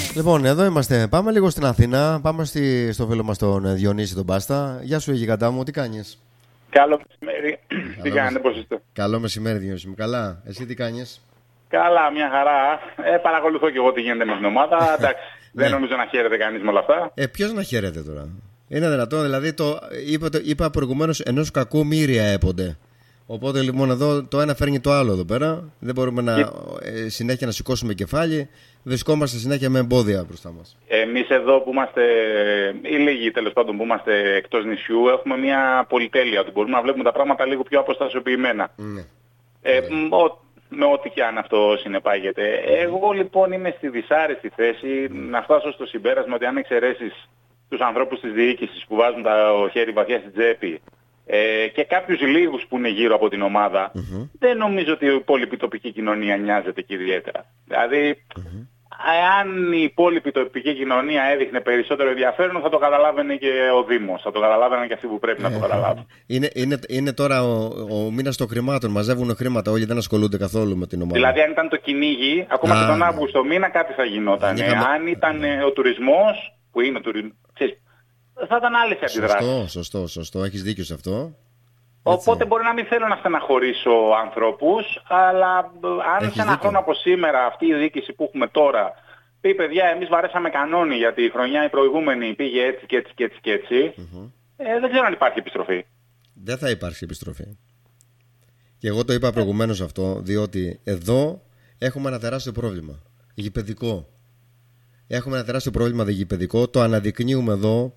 Λοιπόν, εδώ είμαστε. Πάμε λίγο στην Αθήνα. Πάμε στο φίλο μας τον Διονύση τον Πάστα. Γεια σου, γιγαντά μου, τι κάνεις? Καλό μεσημέρι. Τι κάνετε, πώς είστε? Καλό μεσημέρι, Διονύση μου. Καλά. Εσύ τι κάνεις? Καλά, μια χαρά. Παρακολουθώ και εγώ τι γίνεται με την ομάδα. Εντάξει, δεν νομίζω να χαίρεται κανείς με όλα αυτά. Ποιος να χαίρεται τώρα? Είναι δυνατόν, δηλαδή είπα προηγουμένως ενός κακού μοίρια έπονται. Οπότε λοιπόν εδώ το ένα φέρνει το άλλο εδώ πέρα. Δεν μπορούμε συνέχεια να σηκώσουμε κεφάλι. Βρισκόμαστε συνέχεια με εμπόδια μπροστά μας. Εμείς εδώ που είμαστε, οι λίγοι τέλος πάντων που είμαστε εκτός νησιού, έχουμε μια πολυτέλεια ότι μπορούμε να βλέπουμε τα πράγματα λίγο πιο αποστασιοποιημένα. Ναι. Με ό,τι και αν αυτό συνεπάγεται. Εγώ λοιπόν είμαι στη δυσάρεστη θέση να φτάσω στο συμπέρασμα ότι αν εξαιρέσεις τους ανθρώπους της διοίκησης που βάζουν το χέρι βαθιά στην τσέπη και κάποιους λίγους που είναι γύρω από την ομάδα, δεν νομίζω ότι η υπόλοιπη τοπική κοινωνία νοιάζεται και ιδιαίτερα. Δηλαδή, αν η υπόλοιπη τοπική κοινωνία έδειχνε περισσότερο ενδιαφέρον, θα το καταλάβαινε και ο Δήμος, θα το καταλάβαιναν και αυτοί που πρέπει να το καταλάβουν. Είναι τώρα ο μήνας των χρημάτων, μαζεύουν χρήματα, όλοι δεν ασχολούνται καθόλου με την ομάδα. Δηλαδή, αν ήταν το κυνήγι, ακόμα και τον Αύγουστο μήνα κάτι θα γινόταν. Αν ήταν ο τουρισμός, που είναι ο τουρισμός, θα ήταν άλλες αντιδράσεις. Σωστό, έχεις δίκιο σε αυτό. Οπότε μπορεί να μην θέλω να στεναχωρήσω ανθρώπους, αλλά αν σε ένα χρόνο από σήμερα αυτή η διοίκηση που έχουμε τώρα πει παιδιά εμείς βαρέσαμε κανόνι γιατί η χρονιά η προηγούμενη πήγε έτσι και έτσι και έτσι και έτσι, δεν ξέρω αν υπάρχει επιστροφή. Δεν θα υπάρξει επιστροφή. Και εγώ το είπα προηγουμένως αυτό, διότι εδώ έχουμε ένα τεράστιο πρόβλημα γηπεδικό. Έχουμε ένα τεράστιο πρόβλημα γηπεδικό, το αναδεικνύουμε εδώ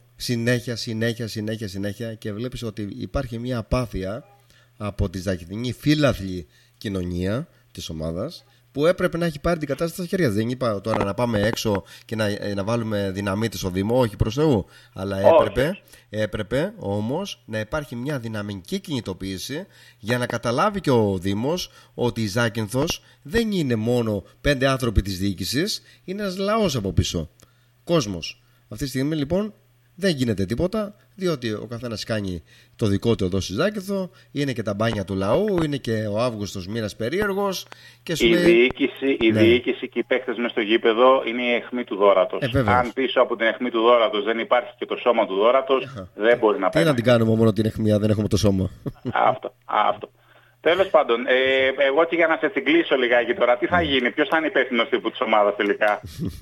συνέχεια και βλέπεις ότι υπάρχει μια απάθεια από τη ζαχυδινή φύλαθλη κοινωνία της ομάδας που έπρεπε να έχει πάρει την κατάσταση στα χέρια. Δεν είπα τώρα να πάμε έξω και να βάλουμε δυναμίτη στο Δήμο, όχι προς Θεού, αλλά έπρεπε όμως να υπάρχει μια δυναμική κινητοποίηση για να καταλάβει και ο Δήμος ότι η Ζάκυνθος δεν είναι μόνο 5 άνθρωποι της διοίκησης, είναι ένας λαός από πίσω, κόσμος. Αυτή τη στιγμή λοιπόν δεν γίνεται τίποτα, διότι ο καθένας κάνει το δικό του εδώ στη Ζάκυνθο, είναι και τα μπάνια του λαού, είναι και ο Αύγουστος μήνας περίεργος. Και η διοίκηση και οι παίκτες μες στο γήπεδο είναι η αιχμή του δώρατος. Αν πίσω από την αιχμή του δώρατος δεν υπάρχει και το σώμα του δώρατος, δεν μπορεί να πέσει. Τι να την κάνουμε μόνο την αιχμή, δεν έχουμε το σώμα. Αυτό. Τέλος πάντων, εγώ και για να σε τσιγκλίσω λιγάκι τώρα, τι θα γίνει, ποιος θα είναι υπεύθυνος τύπου της ομάδας τελικά?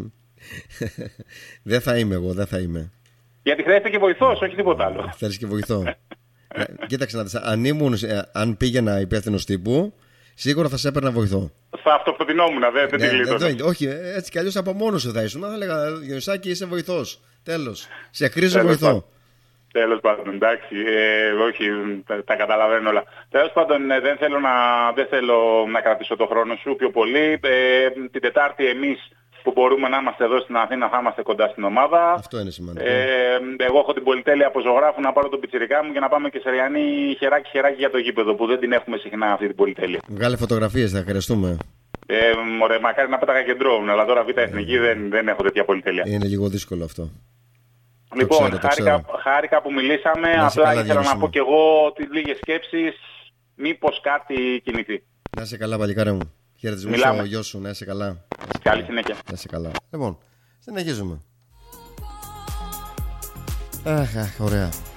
Δεν θα είμαι εγώ, δεν θα είμαι. Γιατί χρειάζεται και βοηθός, όχι τίποτα άλλο. Θέλεις και βοηθό. Κοίταξε να δεις, αν πήγαινα υπεύθυνος τύπου, σίγουρα θα σε έπαιρνα βοηθό. Θα αυτοπροτεινόμουν, δεν τη γλίτωσα. Όχι, έτσι κι αλλιώς από μόνος σου θα ήσουν. Θα έλεγα, Γιονισάκη, είσαι βοηθός. Τέλος. Σε χρήζω βοηθό. Τέλος πάντων, εντάξει, όχι, τα καταλαβαίνω όλα. Τέλος πάντων, δεν θέλω να κρατήσω το χρόνο σου πιο πολύ. Την Τετάρτη εμείς που μπορούμε να είμαστε εδώ στην Αθήνα θα είμαστε κοντά στην ομάδα. Αυτό είναι σημαντικό. Εγώ έχω την πολυτέλεια από ζωγράφου να πάρω τον πιτσιρικά μου και να πάμε και σε Ριανή χεράκι για το γήπεδο που δεν την έχουμε συχνά αυτή την πολυτέλεια. Βγάλε φωτογραφίες, θα χρειαστούμε. Μωρέ, μακάρι να πέταγα και ντρόουν, αλλά τώρα β' εθνική δεν έχω τέτοια πολυτέλεια. Είναι λίγο δύσκολο αυτό. Λοιπόν, χάρηκα που μιλήσαμε. Απλά ήθελα να πω κι εγώ λίγες σκέψεις, μήπως κάτι κινηθεί. Να είσαι καλά, παλικάρε μου. Χαιρετισμούς στο γιο σου, να είσαι καλά. Καλή συνέχεια. Να είσαι καλά. Λοιπόν, συνεχίζουμε. Ωραία.